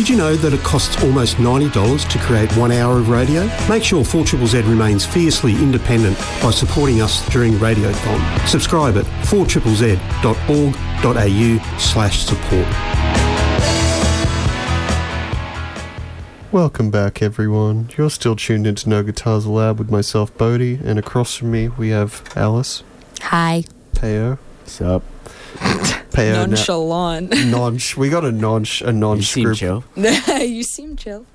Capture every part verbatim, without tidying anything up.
Did you know that it costs almost ninety dollars to create one hour of radio? Make sure four Z Z Z remains fiercely independent by supporting us during Radiothon. Subscribe at four z z z dot org dot a u slash support. Welcome back, everyone. You're still tuned into No Guitars Allowed with myself, Bodhi, and across from me we have Alice. Hi. Peo. What's up? Peo. Nonchalant. Na- nonch. We got a nonch. A nonch. You seem group. chill. You seem chill.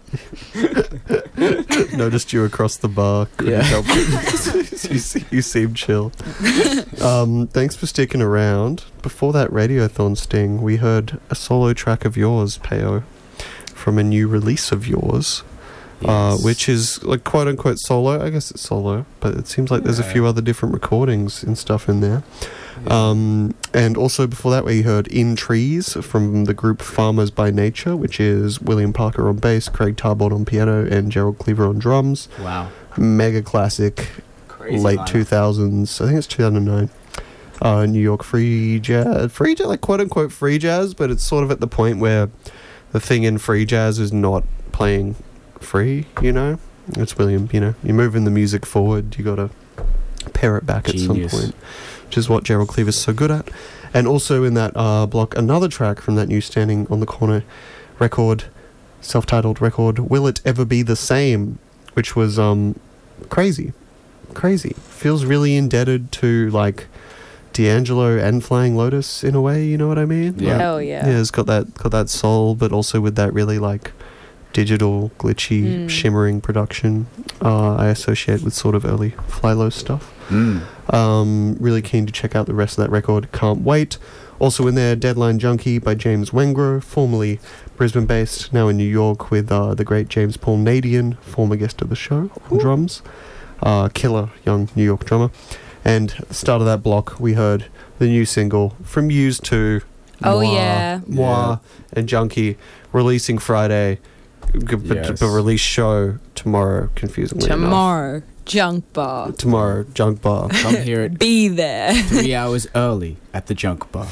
Noticed you across the bar. Couldn't Yeah. help it. you, se- you seem chill. Um, thanks for sticking around. Before that Radiothon sting, we heard a solo track of yours, Peo, from a new release of yours. Uh, Yes. which is like quote unquote solo. I guess it's solo, but it seems like there's a Yeah. few other different recordings and stuff in there. Yeah. Um, and also before that, we heard In Trees from the group Farmers by Nature, which is William Parker on bass, Craig Tarbot on piano, and Gerald Cleaver on drums. Wow. Mega classic, Crazy late lineup. two thousands. I think it's two thousand nine. Uh, New York free jazz, free jazz, like quote unquote free jazz, but it's sort of at the point where the thing in free jazz is not playing free, you know. It's William, you know, you're moving the music forward, you gotta pare it back Genius. at some point, which is what Gerald Cleaver's so good at. And also in that uh, block, another track from that new Standing on the Corner record, self-titled record, Will It Ever Be the Same, which was um crazy crazy feels really indebted to like D'Angelo and Flying Lotus in a way, you know what I mean? Yeah. Like, Hell yeah. yeah, it's got that got that soul, but also with that really like digital, glitchy, Mm. shimmering production uh, I associate with sort of early Flylo stuff. Mm. Um, really keen to check out the rest of that record. Can't wait. Also in there, Deadline Junkie by James Wengro, formerly Brisbane-based, now in New York with uh, the great James Paul Nadian, former guest of the show on drums. Uh, killer young New York drummer. And at the start of that block, we heard the new single from Used to Oh, Moi, yeah. Moi Yeah. and Junkie, releasing Friday, g- but, Yes. but release show tomorrow, confusingly enough. Tomorrow, junk bar. Tomorrow, Junk Bar. Come here at Be there. three hours early at the junk bar.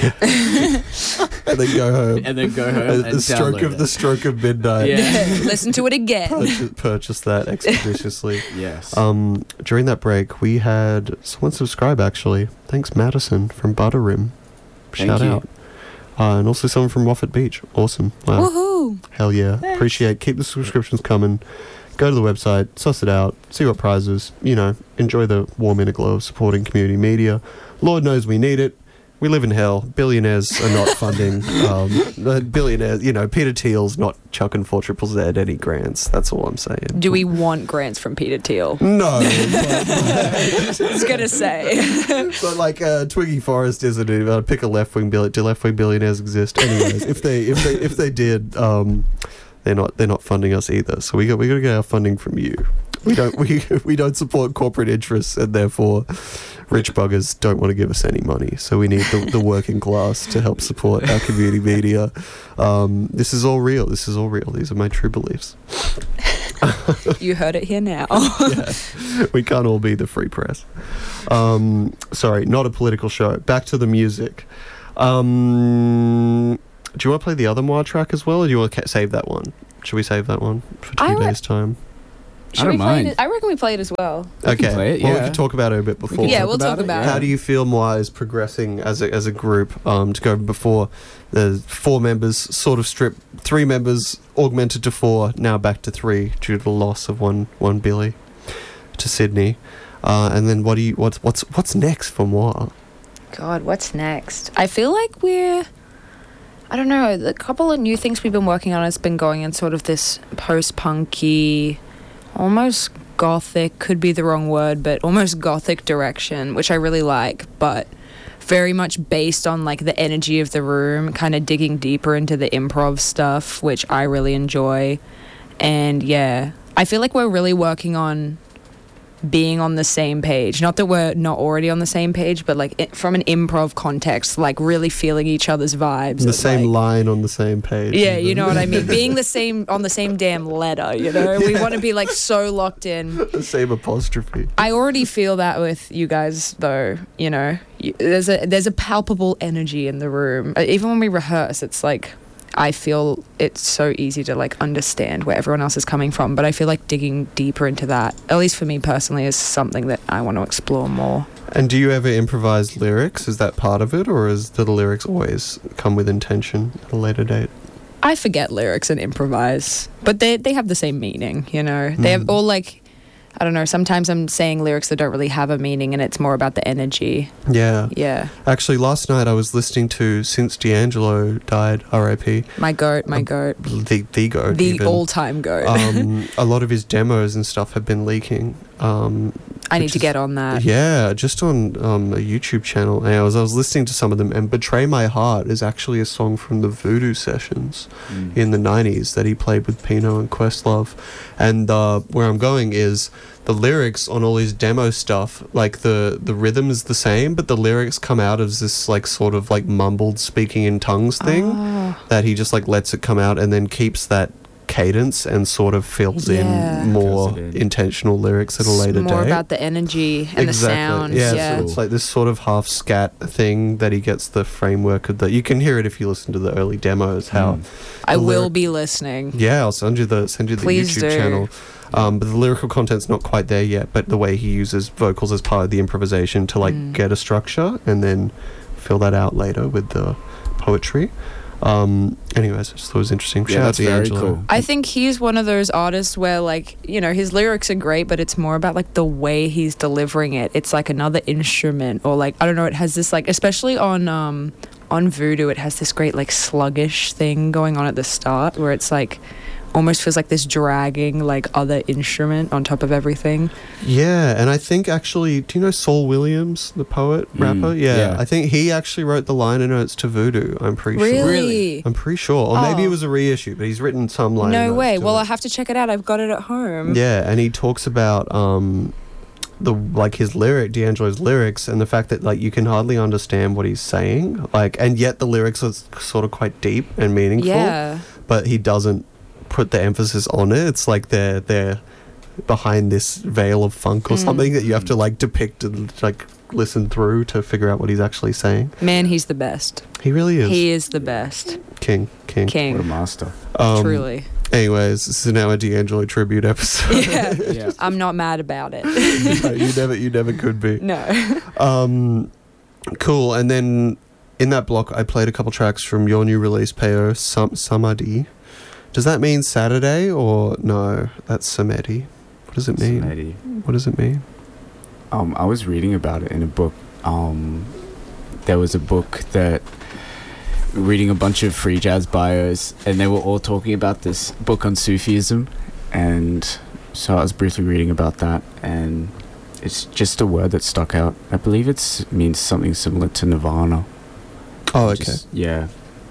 And then go home. And then go home Uh, and the stroke download of it. the stroke of midnight. Yeah. Listen to it again. Purchase, purchase that expeditiously. Yes. Um, during that break, we had someone subscribe actually. Thanks, Madison from Butterrim. Thank Shout you. out. Uh, and also someone from Moffat Beach. Awesome. Wow. Woohoo. Hell yeah. Appreciate. Keep the subscriptions coming. Go to the website, suss it out, see what prizes. You know, enjoy the warm inner glow of supporting community media. Lord knows we need it. We live in hell. Billionaires are not funding. Um, the billionaires, you know, Peter Thiel's not chucking four triple Z any grants. That's all I'm saying. Do we want grants from Peter Thiel? No, but, I was going to say. but like uh, Twiggy Forrest isn't it? Uh, pick a left wing bill. Do left wing billionaires exist? Anyways, if they if they if they did, um, they're not they're not funding us either. So we got we got to get our funding from you. We don't we we don't support corporate interests, and therefore rich buggers don't want to give us any money. So we need the, the working class to help support our community media. Um, this is all real. This is all real. These are my true beliefs. You heard it here now. Yeah. We can't all be the free press. Um, sorry, not a political show. Back to the music. Um, do you want to play the other Moi track as well, or do you want to ca- save that one? Should we save that one for two I re- days' time? Should I don't we play mind. it? I reckon we play it as well. We can Okay. play it, Well, we yeah. can talk about it a bit before. can Yeah, talk we'll about talk it, about yeah. How do you feel Moi is progressing as a as a group? Um, to go before the four members sort of stripped, three members augmented to four, now back to three due to the loss of one one Billy to Sydney. Uh, and then what do you what's what's what's next for Moi? God, what's next? I feel like we're... I don't know. The couple of new things we've been working on has been going in sort of this post-punky, almost gothic, could be the wrong word, but almost gothic direction, which I really like, but very much based on like the energy of the room, kind of digging deeper into the improv stuff, which I really enjoy. And yeah, I feel like we're really working on being on the same page. Not that we're not already on the same page, but like it, from an improv context, like really feeling each other's vibes. The of, same like, line on the same page. yeah, you even. know what I mean? Being the same on the same damn letter, you know? We want to be like so locked in. The same apostrophe. I already feel that with you guys though, you know. You, there's a there's a palpable energy in the room. Uh, Even when we rehearse, it's like I feel it's so easy to like understand where everyone else is coming from, but I feel like digging deeper into that, at least for me personally, is something that I want to explore more. And do you ever improvise lyrics? Is that part of it, or is do the lyrics always come with intention at a later date? I forget lyrics and improvise, but they they have the same meaning, you know. They have Mm. all like, I don't know, sometimes I'm saying lyrics that don't really have a meaning and it's more about the energy. Yeah. Yeah. Actually, last night I was listening to, since D'Angelo died, R I P, My goat, my Um, goat. the, the goat The even. all-time goat. um, a lot of his demos and stuff have been leaking. Um, I need which to is- get on that. Yeah, just on um, a YouTube channel. And I was I was listening to some of them, and "Betray My Heart" is actually a song from the Voodoo Sessions Mm. in the nineties that he played with Pino and Questlove. And uh, where I'm going is the lyrics on all his demo stuff, like the the rhythm is the same, but the lyrics come out as this like sort of like mumbled speaking in tongues thing Oh. that he just like lets it come out and then keeps that cadence and sort of fills Yeah. in more Fills it in. intentional lyrics at a later It's more date. about the energy and the sound. Yeah, Yeah. So it's like this sort of half scat thing that he gets the framework of the. You can hear it if you listen to the early demos. How Mm. I the will lyric- be listening. yeah, I'll send you the send you the Please YouTube do. channel. Um, but the lyrical content's not quite there yet. But the way he uses vocals as part of the improvisation to like Mm. get a structure and then fill that out later with the poetry. Um, anyways, I just thought it was interesting. Yeah, Shout out that's to very D'Angelo. cool. I think he's one of those artists where, like, you know, his lyrics are great, but it's more about like the way he's delivering it. It's like another instrument, or like, I don't know, it has this like, especially on um on Voodoo, it has this great like sluggish thing going on at the start where it's like almost feels like this dragging like other instrument on top of everything. Yeah, and I think actually, do you know Saul Williams, the poet, Mm, rapper? Yeah, yeah. I think he actually wrote the liner notes to Voodoo. I'm pretty Really? sure. Really? I'm pretty sure, or maybe Oh. it was a reissue, but he's written some liner No notes way. to Well, it. I have to check it out. I've got it at home. Yeah, and he talks about um, the like his lyric, D'Angelo's lyrics, and the fact that like you can hardly understand what he's saying, like, and yet the lyrics are s- sort of quite deep and meaningful. Yeah. But he doesn't put the emphasis on it. It's like they're they're behind this veil of funk or Mm. something that you have to like depict and like listen through to figure out what he's actually saying. Man, he's the best. He really is He is the best. king, king. What a King. master. Um, Truly. Anyways, this is now a D'Angelo tribute episode. Yeah. Yeah. I'm not mad about it. No, you never, you never could be. No. Um, cool. And then in that block, I played a couple tracks from your new release, Peo Sam- Samadhi. Does that mean Saturday or no? That's Samedi. What does it mean? Samedi. What does it mean? Um, I was reading about it in a book. Um, there was a book that reading a bunch of free jazz bios, and they were all talking about this book on Sufism, and so I was briefly reading about that, and it's just a word that stuck out. I believe it means something similar to Nirvana. Oh, okay. Just- yeah.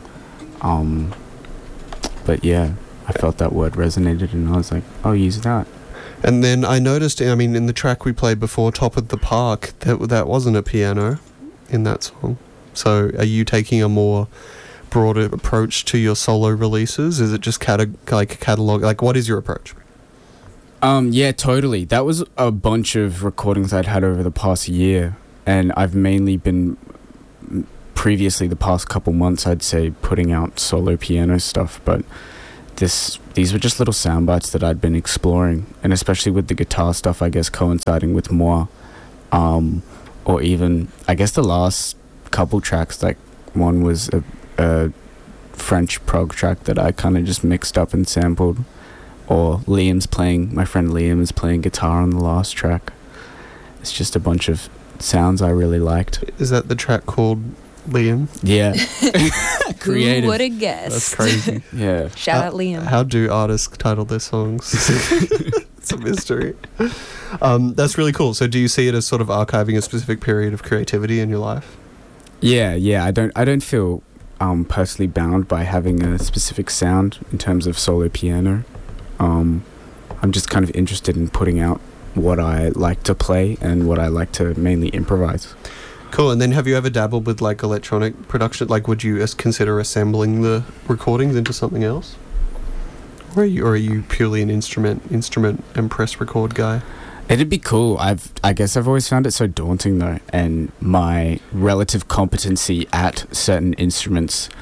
Um, but yeah, I felt that word resonated, and I was like, I'll use that. And then I noticed, I mean, in the track we played before, Top of the Park, that that wasn't a piano in that song. So are you taking a more broader approach to your solo releases? Is it just cata- like a catalog? Like, what is your approach? Um, yeah, totally. That was a bunch of recordings I'd had over the past year, and I've mainly been m- previously the past couple months, I'd say, putting out solo piano stuff, but this these were just little sound bites that I'd been exploring, and especially with the guitar stuff, I guess, coinciding with more, um, or even, I guess the last couple tracks, like one was a, a French prog track that I kind of just mixed up and sampled, or Liam's playing, my friend Liam is playing guitar on the last track. It's just a bunch of sounds I really liked. Is that the track called Liam? Yeah. Creative. Who would have guessed? That's crazy. Yeah. Shout How- out Liam. How do artists title their songs? It's a mystery. Um, that's really cool. So do you see it as sort of archiving a specific period of creativity in your life? Yeah, yeah. I don't I don't feel um personally bound by having a specific sound in terms of solo piano. Um I'm just kind of interested in putting out what I like to play and what I like to mainly improvise. Cool. And then have you ever dabbled with like electronic production? Like, would you as- consider assembling the recordings into something else? Or are you, or are you purely an instrument, instrument and press record guy? It'd be cool. I've I guess I've always found it so daunting though, and my relative competency at certain instruments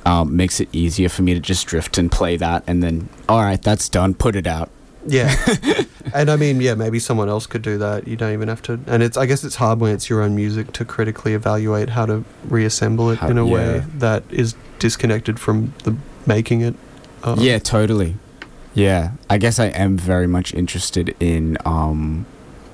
um, makes it easier for me to just drift and play that, and then all right, that's done. Put it out. Yeah. And I mean, yeah, maybe someone else could do that. You don't even have to. And it's I guess it's hard when it's your own music to critically evaluate how to reassemble it How- in a yeah. way that is disconnected from the making it. Uh, Yeah, totally. Yeah, I guess I am very much interested in um,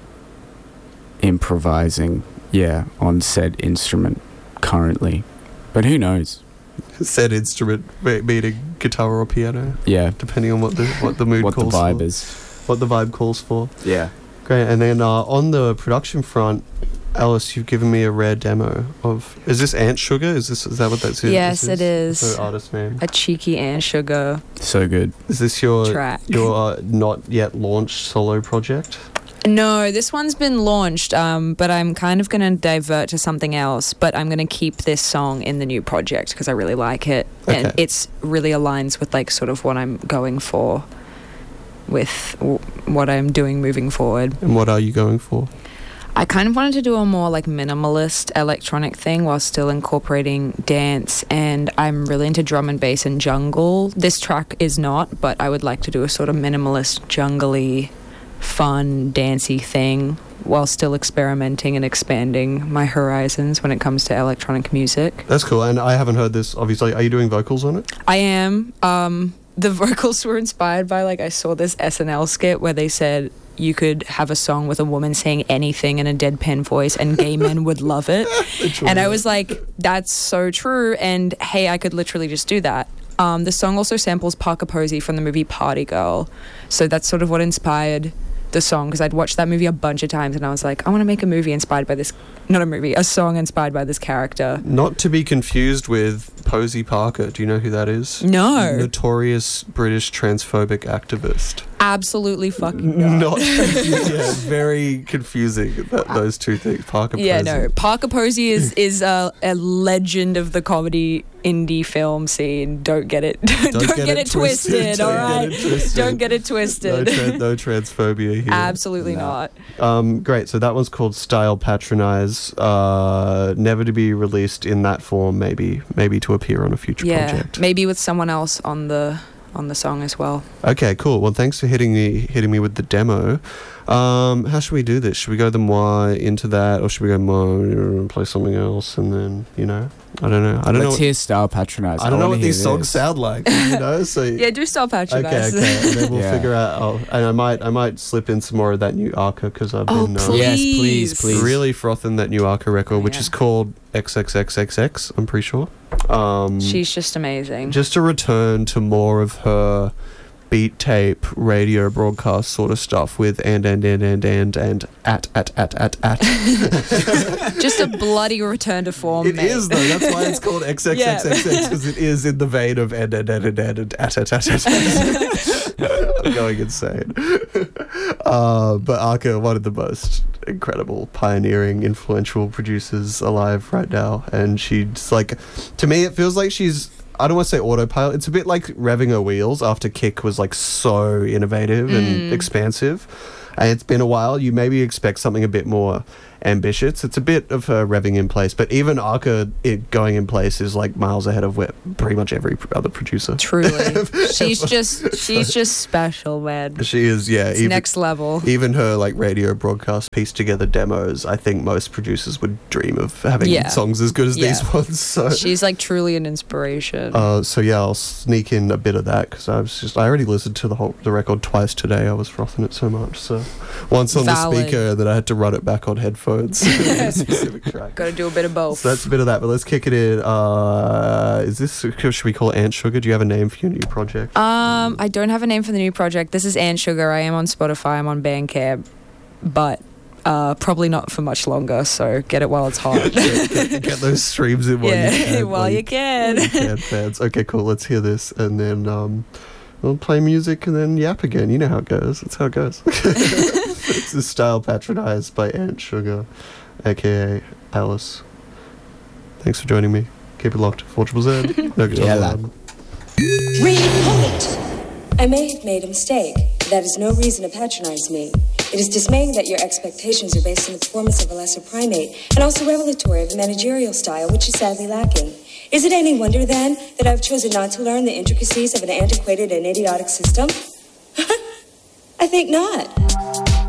improvising, yeah, on said instrument currently. But who knows? Said instrument, me- meaning guitar or piano, Yeah, depending on what the what the mood what the calls vibe for. is. What the vibe calls for. Yeah. Great. And then uh, on the production front, Alice, you've given me a rare demo of. Is this Ant Sugar? Is this is that what that's? Yes, this it is. That's her artist name. A cheeky and sugar So good. Is this your track. your uh, not yet launched solo project? No, this one's been launched, um, but I'm kind of going to divert to something else. But I'm going to keep this song in the new project because I really like it, and Okay. it's really aligns with like sort of what I'm going for, with w- what I'm doing moving forward. And what are you going for? I kind of wanted to do a more like minimalist electronic thing while still incorporating dance, and I'm really into drum and bass and jungle. This track is not, but I would like to do a sort of minimalist, jungly, fun, dancey thing while still experimenting and expanding my horizons when it comes to electronic music. That's cool. And I haven't heard this. Obviously, are you doing vocals on it? I am. Um, the vocals were inspired by, like, I saw this S N L skit where they said you could have a song with a woman saying anything in a deadpan voice and gay men would love it. And I was like, that's so true. And hey, I could literally just do that. Um, the song also samples Parker Posey from the movie Party Girl. So that's sort of what inspired the song, because I'd watched that movie a bunch of times and I was like, I want to make a movie inspired by this, not a movie, a song inspired by this character. Not to be confused with Posey Parker. Do you know who that is? No. Notorious British transphobic activist. Absolutely fucking not. Not confused. Yeah, very confusing, that, those two things. Parker Yeah, Posey. no. Parker Posey is is a, a legend of the comedy indie film scene. Don't get it. Don't, Don't get, it twisted. Don't all get right. it twisted. Don't get it No, twisted. tra- no transphobia here. Absolutely No. not. Um, great. So that one's called Style Patronize. Uh, never to be released in that form. Maybe, maybe to appear on a future Yeah, project. maybe with someone else on the on the song as well. Okay, cool. Well, thanks for hitting me hitting me with the demo. Um, how should we do this? Should we go the moi into that, or should we go moi play something else, and then you know, I don't know. I don't Let's know. What, hear Style Patronize. I don't know wanna what hear these songs this. sound like. You know, so Yeah, do Style Okay, Patronize. okay, and then we'll Yeah. figure out. Oh, and I might, I might slip in some more of that new Arca because I've Oh, been uh, please. Yes, please, please. really frothing that new Arca record, which Yeah. is called X X X X X. I'm pretty sure. Um, She's just amazing. just a return to more of her beat tape radio broadcast sort of stuff with and and and and and and at at at at at. Just a bloody return to form. It mate. is though. That's why it's called X X X X X, because it is in the vein of and and and and and and at at at at. I'm going insane. Uh, but Arca, one of the most incredible, pioneering, influential producers alive right now, and she's like, to me, it feels like she's. I don't want to say autopilot. It's a bit like revving her wheels after Kick was like so innovative and Mm. expansive. And it's been a while. You maybe expect something a bit more ambitious. It's a bit of her revving in place, but even Arca it going in place is like miles ahead of where pretty much every other producer. Truly. She's just she's just special, man. She is, yeah. It's even, next level. even her like radio broadcast piece together demos, I think most producers would dream of having Yeah. songs as good as Yeah. these ones. So She's like truly an inspiration. Uh, so yeah, I'll sneak in a bit of that because I was just I already listened to the whole the record twice today. I was frothing it so much. So once on Valid. the speaker, then I had to run it back on headphones. Specific track. Got to do a bit of both. So that's a bit of that. But let's kick it in. Uh, is this should we call it Ant Sugar? Do you have a name for your new project? Um, I don't have a name for the new project. This is Ant Sugar. I am on Spotify. I'm on Bandcamp, but uh, probably not for much longer. So get it while it's hot. get, get, get those streams in while yeah, you can. while you you can. can, fans. Okay, cool. Let's hear this, and then um, we'll play music, and then yap again. You know how it goes. That's how it goes. This is Style Patronized by Ant Sugar, aka Alice. Thanks for joining me. Keep it locked. Four Triple Z. No guitar. Yeah, allowed. Read point. I may have made a mistake. That is no reason to patronize me. It is dismaying that your expectations are based on the performance of a lesser primate, and also revelatory of a managerial style, which is sadly lacking. Is it any wonder, then, that I have chosen not to learn the intricacies of an antiquated and idiotic system? I think not.